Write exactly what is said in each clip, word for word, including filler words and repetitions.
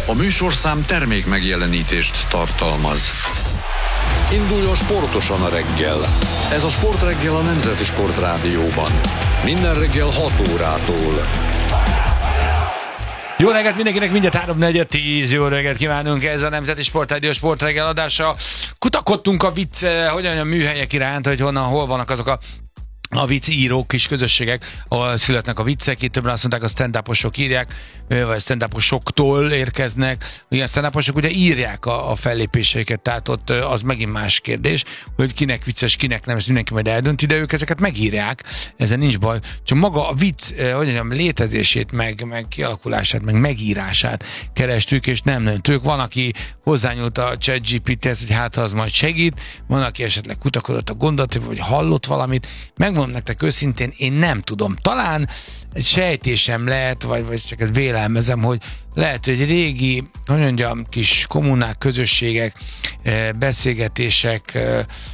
A műsorszám termék megjelenítést tartalmaz. Induljon sportosan a reggel. Ez a Sportreggel a Nemzeti Sportrádióban. Minden reggel hat órától. Jó reggelt mindenkinek, mindjárt három negyven tíz, jó reggelt kívánunk, ez a Nemzeti Sportrádió Sportreggel adása. Kutakodtunk a vicc, hogyan a műhelyek iránt, hogy honnan, hol vannak azok a a vicc írók kis közösségek, ahol születnek a viccek, itt többen azt mondták, a stand-uposok írják, vagy stand-uposoktól érkeznek. Ilyen stand-uposok ugye írják a, a fellépéseiket, tehát ott az megint más kérdés, hogy kinek vicces, kinek nem, ezt mindenki majd eldönti, de ők ezeket megírják, ezen nincs baj. Csak maga a vicc, hogy mondjam, létezését, meg, meg kialakulását, meg megírását kerestük, és nem döntők. Van, aki hozzányúlt a ChatGPT-hez, hogy hát ha az majd segít, van, aki esetleg kutakodott a gondolatot, vagy hallott valamit. Megmondom nektek őszintén, én nem tudom. Talán egy sejtésem lehet, vagy, vagy csak vélelmezem, hogy lehet, hogy régi, hogy mondjam, kis kommunák, közösségek, beszélgetések,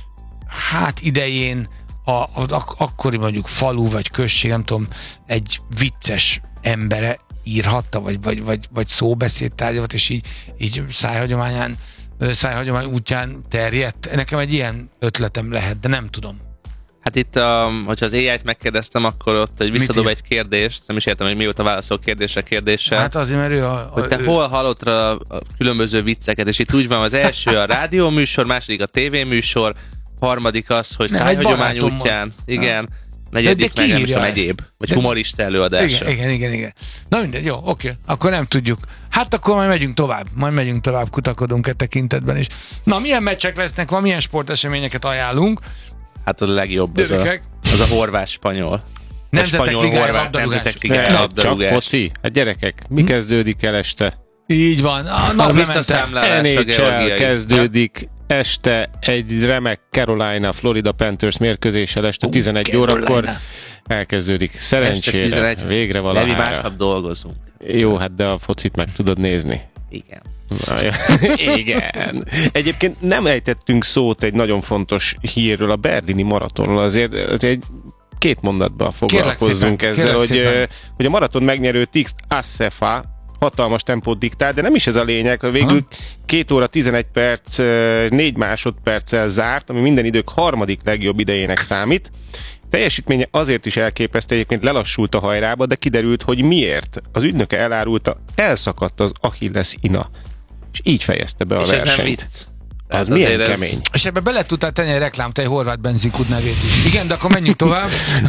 hát idején a, a, a, akkori mondjuk falu, vagy község, nem tudom, egy vicces embere írhatta, vagy, vagy, vagy, vagy szóbeszédtárgyalat, és így, így szájhagyományán, szájhagyomány útján terjedt. Nekem egy ilyen ötletem lehet, de nem tudom. Hát itt, um, hogyha az á í-t megkérdeztem, akkor ott egy visszadob egy kérdést, nem is értem, hogy mióta válaszol kérdésre kérdéssel. Hát azért, mert ő a... a hogy te ő... hol hallottad a, a különböző vicceket, és itt úgy van, az első a rádióműsor, második a tévéműsor, harmadik az, hogy szájhagyomány útján, igen, ha. negyedik meg nem is tudom, egyéb, vagy de... humorista előadása. Igen, igen, igen, igen. Na mindegy, jó, oké, akkor nem tudjuk. Hát akkor majd megyünk tovább, majd megyünk tovább, kutakodunk e tekintetben is. Na, milyen meccsek lesznek, van, milyen sporteseményeket ajánlunk? Hát a legjobb az a, az a horvát-spanyol. Nemzetek ligája labdarúgás. labdarúgás. Csak foci. Hát gyerekek, mi hm? kezdődik el este? Így van. A a visszaszámlálás en há el kezdődik este egy remek Carolina Florida Panthers mérkőzéssel este uh, tizenegy Carolina. Órakor elkezdődik. Szerencsére, végre valahára. Levi másnap dolgozunk. Jó, hát de a focit meg tudod nézni. Igen. Igen. Egyébként nem ejtettünk szót egy nagyon fontos hírről, a berlini maratonról. Azért, azért két mondatban foglalkozzunk ezzel, hogy, hogy a maraton megnyerő Tigst Assefa hatalmas tempót diktál, de nem is ez a lényeg, hogy végül két óra tizenegy perc, négy másodperccel zárt, ami minden idők harmadik legjobb idejének számít. Teljesítménye azért is elképesztő, egyébként lelassult a hajrába, de kiderült, hogy miért. Az ügynöke elárulta, elszakadt az Achilles ina. És így fejezte be a és versenyt. Ez nem vicc. Ez milyen kemény. Ez... És ebbe bele tudtál tenni egy reklámtej horvát benzinkút nevét is. Igen, de akkor menjünk tovább.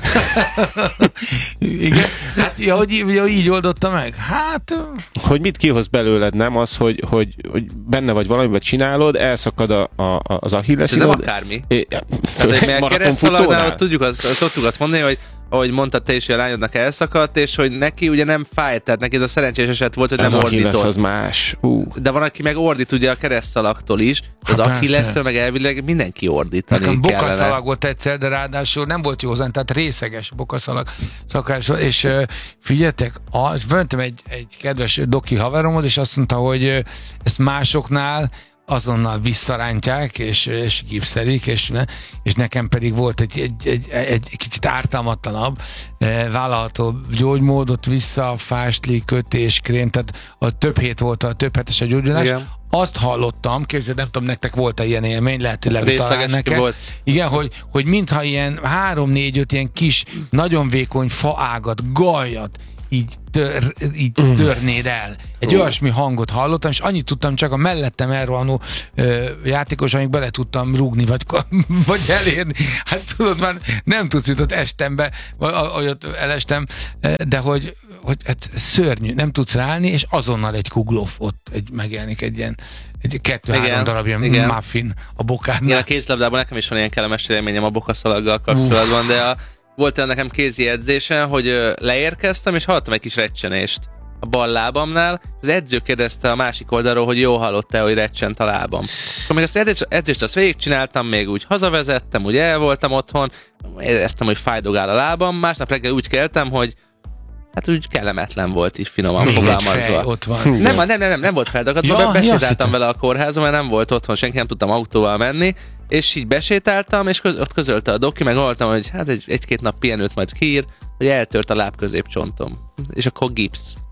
Igen. Hát, ja, hogy így, így oldotta meg? Hát... Hogy mit kihoz belőled, nem az, hogy, hogy, hogy benne vagy valamiben csinálod, elszakad a, a, az Achilles inod. Ez nem akármi. É, ja, hát, keresztalagnál tudjuk, azt, szoktuk azt mondani, hogy ahogy mondtad te is, hogy a lányodnak elszakadt, és hogy neki ugye nem fájt, tehát neki ez a szerencsés eset volt, hogy az nem ordított. Az más. Uh. De van, aki meg ordít ugye a keresztszalagtól is, az hát Achillestől meg elvileg mindenki ordítani nekem kellene. bokaszalag volt egyszer, de ráadásul nem volt józan, tehát részeges bokaszalag szakás, és figyeljetek, mentem egy, egy kedves doki haveromhoz, és azt mondta, hogy ezt másoknál azonnal visszarántják, és, és gipszelik, és, ne, és nekem pedig volt egy, egy, egy, egy kicsit ártalmatlanabb eh, vállalható gyógymódot vissza, fástli, kötés, krém, tehát a több hét volt a több hetes a gyógyulás. Igen. Azt hallottam, képzeld, nem tudom, nektek volt-e ilyen élmény, lehet, hogy Levi talán nekem. Volt. Igen, hogy, hogy mintha ilyen három, négy, öt ilyen kis, nagyon vékony faágat, gajat, így, tör, így uh. törnéd el. Egy uh. olyasmi hangot hallottam, és annyit tudtam csak a mellettem elrohanó ö, játékos, amíg bele tudtam rúgni, vagy, vagy elérni. Hát tudod, már nem tudsz jutott estembe, olyat elestem, de hogy, hogy hát szörnyű, nem tudsz ráállni, és azonnal egy kuglóf ott egy, megjelenik egy ilyen egy kettő-három darab ilyen igen. muffin a bokádnál. Igen, a kézlabdában nekem is van ilyen kellemes élményem a bokaszalaggal kapcsolatban, uh. de a volt olyan nekem kézi edzésen, hogy leérkeztem, és hallottam egy kis recsenést a bal lábamnál. Az edző kérdezte a másik oldalról, hogy jó hallott-e, hogy recsent a lábam. Akkor még azt edzést azt végigcsináltam, még úgy hazavezettem, úgy el voltam otthon, éreztem, hogy fájdogál a lábam, másnap reggel úgy keltem, hogy hát úgy kellemetlen volt így finoman még fogalmazva. Ott van. Nem, nem, nem, nem, nem volt feldagadva, ja, besétáltam vele a kórházba, mert nem volt otthon, senki nem tudtam autóval menni, és így besétáltam, és köz, ott közölte a doki, meg gondoltam, hogy hát egy, egy-két nap pihenőt majd kiír, hogy eltört a lábközépcsontom. És akkor gipsz.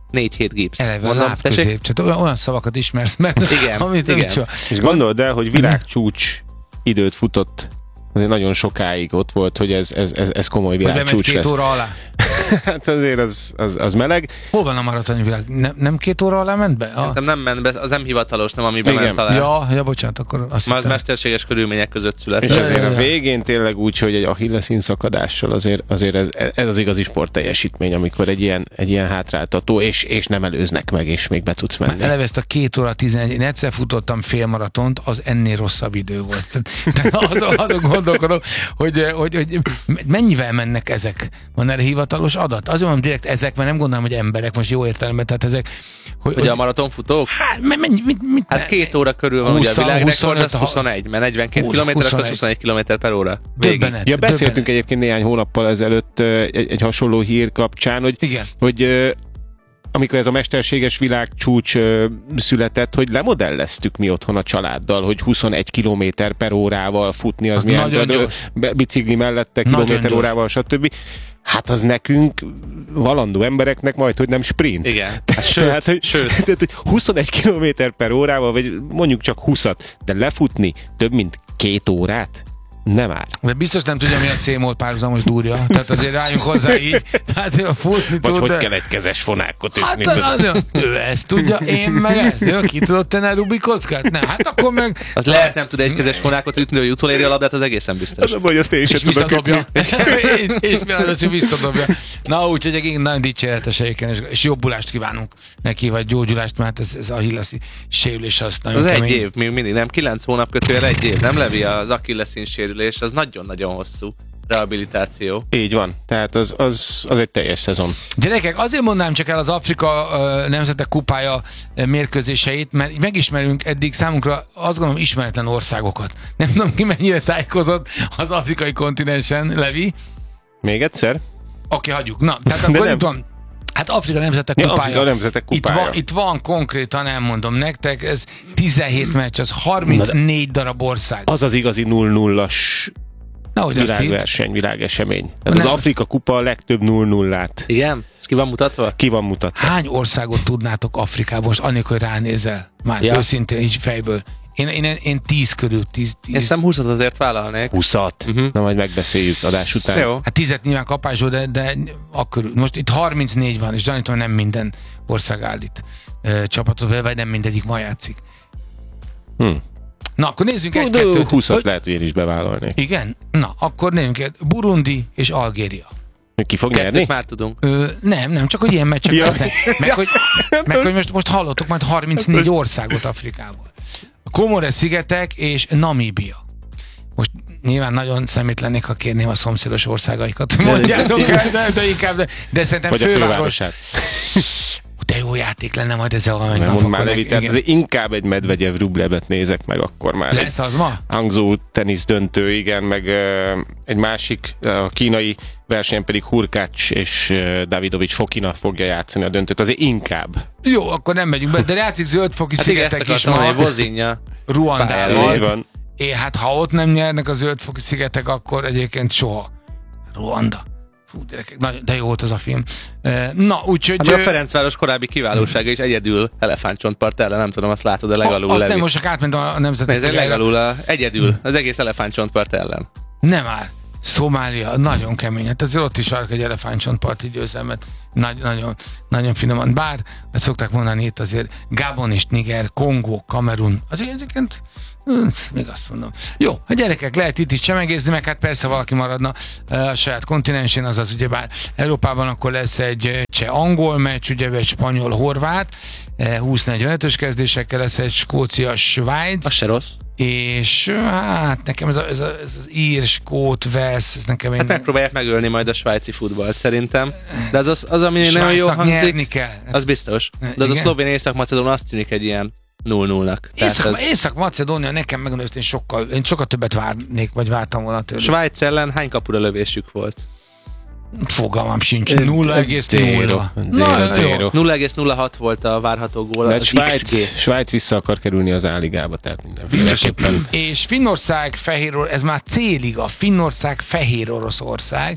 négy hét gipsz. Eleve a lábközép, tehát olyan szavakat ismersz meg, igen, amit igen. nem És gondold el, hogy világcsúcs időt futott, azért nagyon sokáig ott volt, hogy ez, ez, ez, ez komoly világcsúcs lesz. két óra alá. Hát azért az, az, az meleg. Hol van a maratoni világ? Nem, nem két óra alá ment be? A... Nem, nem ment be, az nem hivatalos, nem amiben ment alá. Ja, ja, bocsánat, akkor azt Ma az mesterséges körülmények között született. És azért a végén tényleg úgy, hogy egy Achilleszín szakadással azért, azért ez, ez az igazi sportteljesítmény, amikor egy ilyen, egy ilyen hátráltató, és, és nem előznek meg, és még be tudsz menni. Eleve ezt a két óra tizenegy, én egyszer futottam félmaratont, az ennél rosszabb idő volt. Azon, azon gondolkodom, hogy, hogy, hogy mennyivel mennek ezek? Van erre hivatalos adat? Azért mondom direkt ezek, mert nem gondolom, hogy emberek, most jó értelemben, tehát ezek... Hogy, ugye hogy, a maratonfutók? Hát, mennyi, mit, mit, hát két óra körül van, húsz, ugye a világrekord, az huszonöt, huszonegy, mert negyvenkét kilométer, az huszonegy kilométer per óra. Döbbenet, ja, beszéltünk döbbenet. egyébként néhány hónappal ezelőtt egy, egy hasonló hír kapcsán, hogy, igen. hogy amikor ez a mesterséges világcsúcs született, hogy lemodelleztük mi otthon a családdal, hogy huszonegy kilométer per órával futni, az, az milyen tudod, bicikli mellette kilométer órával, stb. Hát az nekünk, valandó embereknek majd, hogy nem sprint. Igen. Tehát, sőt, tehát, hogy, sőt. Tehát, hogy huszonegy kilométer per órával, vagy mondjuk csak húszat, de lefutni több mint két órát? Nem áll. De biztos nem tudja, mi a C-mód párhuzamos durja. Tehát azért rájunk hozzá így. Tehát futni vagy tud, hogy de... kell egy kezes fonákot ütni. Hát nagyon, ő ezt tudja, én meg ezt. Jó, ki tudod tenni a Rubik kockát? Nem, hát akkor meg... Az lehet nem tud egy kezes fonákot ütni, hogy utoléri a labdát, az egészen biztos. Az a baj, azt én sem és tudok visszadobja. és mi az, hogy visszadobja. Na, úgyhogy egyébként nagyon dicséretes egyébként, és, és jobbulást kívánunk neki, vagy gyógyulást, mert ez, ez a Achilleszi sérülés az nagyon az kemény. egy év, még mindig nem, kilenc hónap kötően egy év, nem Levi, az Achilleszín sérülés, az nagyon-nagyon hosszú rehabilitáció. Így van, tehát az, az, az egy teljes szezon. Gyerekek, azért mondnám csak el az Afrika uh, Nemzetek Kupája uh, mérkőzéseit, mert megismerünk eddig számunkra azt gondolom ismeretlen országokat. Nem tudom ki mennyire tájékozott az afrikai kontinensen, Levi. Még egyszer? Oké, okay, hagyjuk. Na, tehát akkor itt van. Hát Afrika Nemzetek ja, Kupája. Afrika Nemzetek Kupája. Itt van, itt van konkrétan, elmondom nektek, ez tizenhét meccs, az harmincnégy darab ország. Az az igazi nulla nullas világverseny, világesemény. Tehát az Afrika Kupa a legtöbb nulla nullát. Igen? Ez ki van mutatva? Ki van mutatva. Hány országot tudnátok Afrikából, most annélkül, hogy ránézel? Már ja. őszintén, így fejből. Én, én, én tíz körül, tíz, tíz. Én szem húszat azért vállalnék. húszat? Uh-huh. Na majd megbeszéljük adás után. Jó. Hát tízet nyilván kapásból, de, de akkor most itt harmincnégy van, és gyanítom, nem minden ország állít e, csapatot, vagy nem mindegyik ma játszik. Hmm. Na, akkor nézzünk egy-kettőt. húszat hogy... lehet, hogy én is bevállalnék. Igen? Na, akkor nézzünk egy. Burundi és Algéria. Ki fog Kettőt nyerni? már tudunk. Ö, nem, nem, csak hogy ilyen meccsek ja. lesznek. Meg, hogy, meg, hogy most, most hallottok majd harmincnégy országot Afrikából. Komore-szigetek és Namíbia. Most nyilván nagyon szemét lennék, ha kérném a szomszédos országaikat. Mondjátok el, de, de inkább, de, de szerintem vagy főváros. De jó játék lenne majd ezzel valamelyik nap. Már Levi, tehát ez inkább egy Medvegyev Rublevet nézek meg akkor már. Lesz az ma? Hangzó tenisz döntő, igen, meg uh, egy másik, a kínai verseny pedig Hurkács és uh, Davidovics Fokina fogja játszani a döntőt, azért inkább. Jó, akkor nem megyünk be, de játszik zöldfoki hát szigetek is ma. Vozinja Ruandával. É, hát ha ott nem nyernek a zöldfoki szigetek, akkor egyébként soha. Ruanda. Fú, gyerekek, de jó volt az a film. Na, úgyhogy... Hát a Ferencváros korábbi kiválósága is egyedül elefántcsontpart ellen, nem tudom, azt látod, de legalul. Azt nem, most csak átment a nemzetek. Ez legalul, a, egyedül, az egész elefántcsontpart ellen. Nem már. Szomália, nagyon kemény. Hát azért ott is várok egy elefántcsontparti győzelmet. Nagy, nagyon, nagyon finoman. Bár, ezt szokták mondani itt azért, Gabon és Niger, Kongó, Kamerun, azért egyébként még azt mondom. Jó, a gyerekek, lehet itt is csemegézni, meg hát persze valaki maradna a saját kontinensén, azaz ugyebár Európában akkor lesz egy cseh-angol meccs, ugye egy spanyol-horvát, húsz negyvenötös kezdésekkel lesz egy Skócia-Svájc. Az se rossz. És hát nekem ez, a, ez, a, ez az ír, skót, vesz, ez nekem... Hát megpróbálják megölni majd a svájci futballt szerintem. De az, az, az ami nagyon jó hangzik, kell. Az biztos. De az igen? A szlovén Észak-Macedón azt tűnik egy ilyen nulla nullnak. Észak, az... Észak-Macedónia nekem megmondom, hogy én sokkal, én sokkal többet várnék, vagy vártam volna tőle. Svájc ellen hány kapura lövésük volt? Fogalmam sincs. nulla egész nulla. nulla egész nulla hat volt a várható gól. Az Svájc, Svájc vissza akar kerülni az A-ligába, tehát mindenféleképpen. És Finnország, Fehér, ez már C-liga, Finnország, Fehér Oroszország,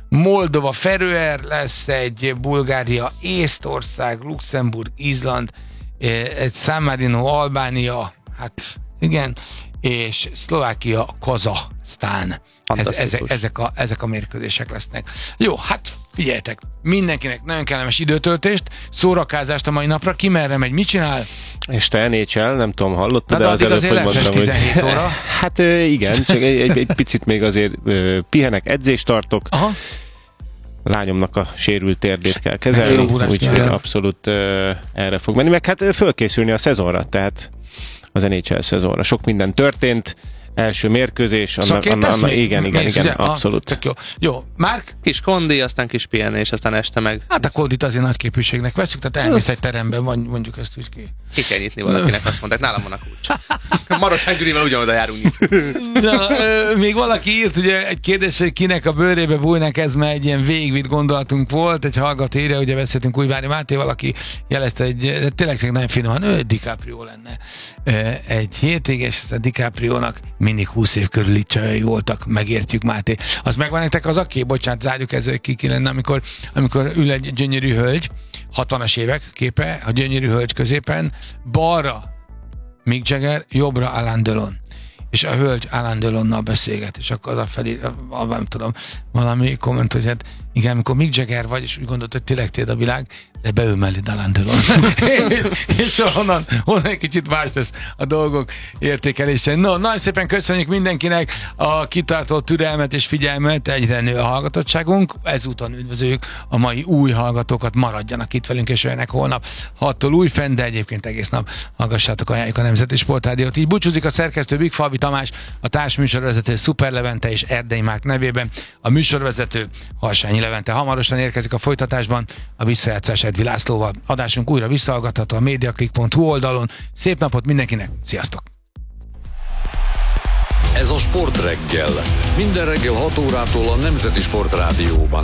Moldova, Feröer, lesz egy Bulgária, Észtország, Luxemburg, Izland, egy San Marino, Albánia, hát igen, és Szlovákia, Kazahsztán. Ez, ezek, ezek, a, ezek a mérkőzések lesznek. Jó, hát figyeljetek, mindenkinek nagyon kellemes időtöltést, szórakázást a mai napra, ki merre megy, mit csinál? És te en há el, nem tudom, hallottad, de, de az előbb, hogy mondtam, tizenhét óra. Hát igen, csak egy, egy, egy picit még azért pihenek, edzést tartok. Aha. Lányomnak a sérült térdét kell kezelni, úgyhogy abszolút uh, erre fog menni, meg hát fölkészülni a szezonra, tehát az en há el szezonra. Sok minden történt, első mérkőzés, annak, annak, annak igen, igen, igen, igen, abszolút. Ah, jó. Jó, Márk? Kis kondi, aztán kis pihenés, aztán este meg. Hát a kódit azért nagy képűségnek veszük, tehát elmész egy teremben, mondjuk ezt úgy ki. Ki kell nyitni valakinek, azt mondták, nálam van a kulcs. Maros Gyurival ugyanoda járunk. Na, ö, még valaki írt, ugye egy kérdés, hogy kinek a bőrébe bújnak, ez már egy ilyen végigvitt gondolatunk volt, egy hallgató írja, ugye beszéltünk Újvári Máté, valaki jelezte, egy, tényleg nagyon finoman, ő DiCaprio lenne. Egy hétvéges, ez a DiCapriónak mindig húsz év körüli csajai voltak, megértjük, Máté. Az megvan nektek az a kép, bocsánat, zárjuk ezzel ki, ki lenne, amikor, amikor ül egy gyönyörű hölgy, hatvanas évek képe, a gyönyörű hölgy középen, balra Mick Jagger, jobbra Alain Delon. És a hölgy Alain Delonnal beszélget, és akkor az a felé, nem tudom, valami komment, hogy hát igen, amikor Mick Jagger vagy, és úgy gondolt, hogy tényleg tiéd a világ, de beül mellé Alain Delon. És onnan, onnan egy kicsit más lesz a dolgok értékelése. No, nagyon szépen köszönjük mindenkinek a kitartó türelmet és figyelmet, egyre nő a hallgatottságunk. Ezúton üdvözöljük a mai új hallgatókat, maradjanak itt velünk, és jöjjenek holnap hattól újfent, de egyébként egész nap hallgassátok, ajánljuk a Nemzeti Sportrádiót. Így búcsúzik a szerkesztő Big Falvi Tamás, a társműsorvezető Szuper Levente és Erdei Márk nevében, a műsorvezető Harsányi Levente. Hamarosan érkezik a folytatásban a visszajátszás Edvi Lászlóval. Adásunk újra visszahallgatható a mediaclick pont hu oldalon. Szép napot mindenkinek, sziasztok! Ez a Sportreggel. Minden reggel hat órától a Nemzeti Sportrádióban.